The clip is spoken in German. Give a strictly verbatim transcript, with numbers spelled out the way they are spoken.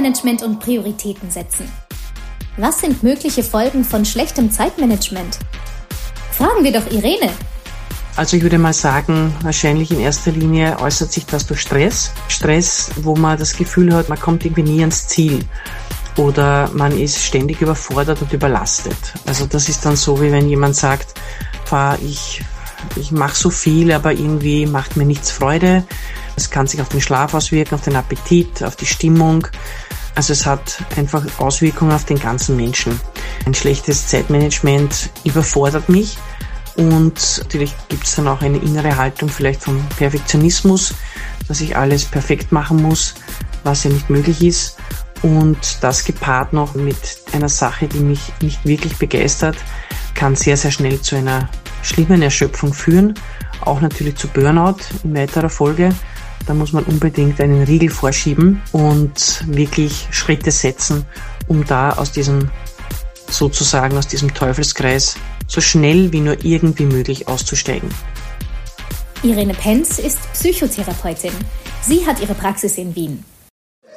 Zeitmanagement und Prioritäten setzen. Was sind mögliche Folgen von schlechtem Zeitmanagement? Fragen wir doch Irene. Also ich würde mal sagen, wahrscheinlich in erster Linie äußert sich das durch Stress. Stress, wo man das Gefühl hat, man kommt irgendwie nie ans Ziel. Oder man ist ständig überfordert und überlastet. Also das ist dann so, wie wenn jemand sagt, ich, ich mache so viel, aber irgendwie macht mir nichts Freude. Es kann sich auf den Schlaf auswirken, auf den Appetit, auf die Stimmung. Also es hat einfach Auswirkungen auf den ganzen Menschen. Ein schlechtes Zeitmanagement überfordert mich und natürlich gibt es dann auch eine innere Haltung vielleicht vom Perfektionismus, dass ich alles perfekt machen muss, was ja nicht möglich ist. Und das gepaart noch mit einer Sache, die mich nicht wirklich begeistert, kann sehr, sehr schnell zu einer schlimmen Erschöpfung führen. Auch natürlich zu Burnout in weiterer Folge. Da muss man unbedingt einen Riegel vorschieben und wirklich Schritte setzen, um da aus diesem, sozusagen aus diesem Teufelskreis so schnell wie nur irgendwie möglich auszusteigen. Irene Penz ist Psychotherapeutin. Sie hat ihre Praxis in Wien.